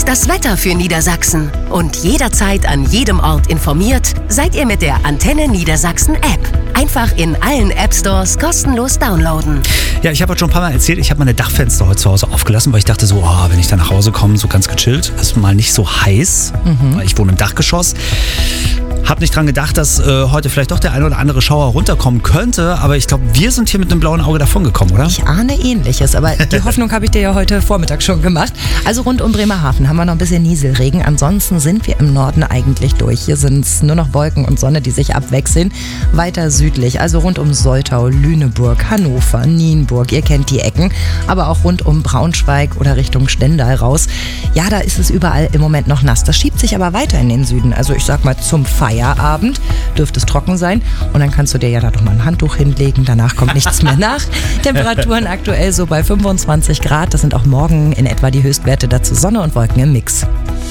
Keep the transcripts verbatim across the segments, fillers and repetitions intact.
ist das Wetter für Niedersachsen? Und jederzeit an jedem Ort informiert seid ihr mit der Antenne Niedersachsen App. Einfach in allen App-Stores kostenlos downloaden. Ja, ich habe heute schon ein paar Mal erzählt, ich habe meine Dachfenster heute zu Hause aufgelassen, weil ich dachte so, oh, wenn ich dann nach Hause komme, so ganz gechillt, ist mal nicht so heiß, mhm. weil ich wohne im Dachgeschoss. Hab nicht dran gedacht, dass äh, heute vielleicht doch der ein oder andere Schauer runterkommen könnte, aber ich glaube, wir sind hier mit einem blauen Auge davon gekommen, oder? Ich ahne Ähnliches, aber die Hoffnung habe ich dir ja heute Vormittag schon gemacht. Also rund um Bremerhaven haben wir noch ein bisschen Nieselregen, ansonsten sind wir im Norden eigentlich durch. Hier sind es nur noch Wolken und Sonne, die sich abwechseln. Weiter südlich, also rund um Soltau, Lüneburg, Hannover, Nienburg, ihr kennt die Ecken, aber auch rund um Braunschweig oder Richtung Stendal raus. Ja, da ist es überall im Moment noch nass. Das schiebt sich aber weiter in den Süden, also ich sag mal zum Feierabend. Feierabend dürfte es trocken sein und dann kannst du dir ja da doch mal ein Handtuch hinlegen, danach kommt nichts mehr nach. Temperaturen aktuell so bei fünfundzwanzig Grad, das sind auch morgen in etwa die Höchstwerte, dazu Sonne und Wolken im Mix.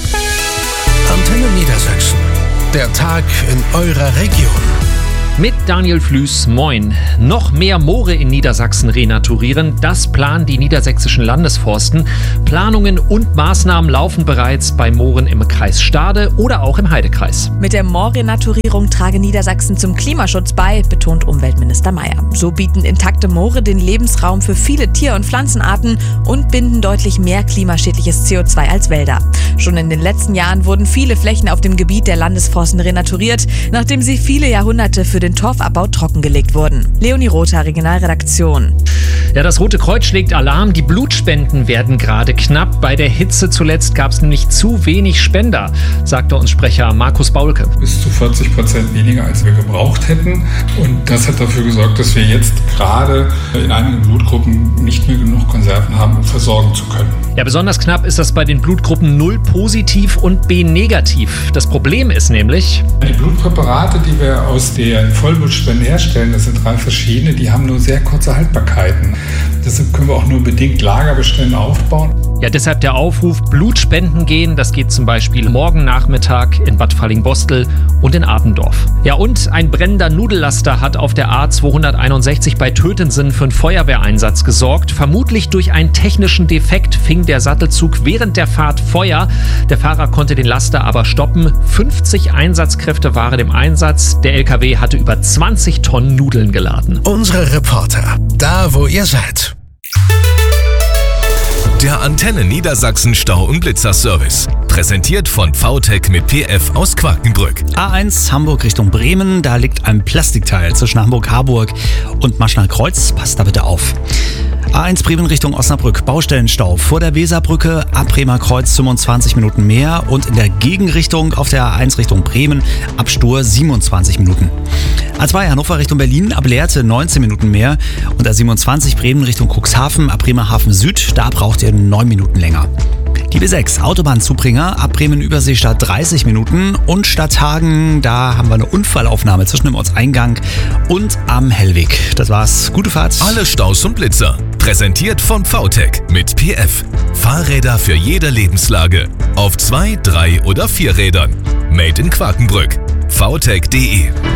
Antenne Niedersachsen, der Tag in eurer Region. Mit Daniel Flüß, moin. Noch mehr Moore in Niedersachsen renaturieren, das planen die niedersächsischen Landesforsten. Planungen und Maßnahmen laufen bereits bei Mooren im Kreis Stade oder auch im Heidekreis. Mit der Moorrenaturierung trage Niedersachsen zum Klimaschutz bei, betont Umweltminister Mayer. So bieten intakte Moore den Lebensraum für viele Tier- und Pflanzenarten und binden deutlich mehr klimaschädliches C O zwei als Wälder. Schon in den letzten Jahren wurden viele Flächen auf dem Gebiet der Landesforsten renaturiert, nachdem sie viele Jahrhunderte für den Torfabbau trockengelegt wurden. Leonie Rother, Regionalredaktion. Ja, das Rote Kreuz schlägt Alarm. Die Blutspenden werden gerade knapp. Bei der Hitze zuletzt gab es nämlich zu wenig Spender, sagte uns Sprecher Markus Baulke. Bis zu vierzig Prozent weniger, als wir gebraucht hätten. Und das hat dafür gesorgt, dass wir jetzt gerade in einigen Blutgruppen nicht mehr genug Konserven haben, um versorgen zu können. Ja, besonders knapp ist das bei den Blutgruppen null positiv und B negativ. Das Problem ist nämlich: Die Blutpräparate, die wir aus der Vollblutspende herstellen, das sind drei verschiedene, die haben nur sehr kurze Haltbarkeiten. Deshalb können wir auch nur bedingt Lagerbestände aufbauen. Ja, deshalb der Aufruf, Blutspenden gehen. Das geht zum Beispiel morgen Nachmittag in Bad Fallingbostel und in Abendorf. Ja, und ein brennender Nudellaster hat auf der A zweihunderteinundsechzig bei Tötensen für einen Feuerwehreinsatz gesorgt. Vermutlich durch einen technischen Defekt fing der Sattelzug während der Fahrt Feuer. Der Fahrer konnte den Laster aber stoppen. fünfzig Einsatzkräfte waren im Einsatz. Der L K W hatte über zwanzig Tonnen Nudeln geladen. Unsere Reporter, da wo ihr seid. Der Antenne Niedersachsen Stau- und Blitzerservice. Präsentiert von V T E C mit P F aus Quakenbrück. A eins Hamburg Richtung Bremen, da liegt ein Plastikteil zwischen Hamburg-Harburg und Maschnal-Kreuz. Passt da bitte auf. A eins Bremen Richtung Osnabrück, Baustellenstau vor der Weserbrücke, ab Bremer Kreuz fünfundzwanzig Minuten mehr und in der Gegenrichtung auf der A eins Richtung Bremen, ab Stur siebenundzwanzig Minuten. A zwei Hannover Richtung Berlin, ab Lehrte neunzehn Minuten mehr und A siebenundzwanzig Bremen Richtung Cuxhaven, ab Bremerhaven Süd, da braucht ihr neun Minuten länger. Die B sechs Autobahnzubringer, ab Bremen-Überseestadt dreißig Minuten und Stadthagen, da haben wir eine Unfallaufnahme zwischen dem Ortseingang und am Hellweg. Das war's. Gute Fahrt. Alle Staus und Blitzer. Präsentiert von V T E C mit P F. Fahrräder für jede Lebenslage. Auf zwei, drei oder vier Rädern. Made in Quakenbrück. V T E C punkt de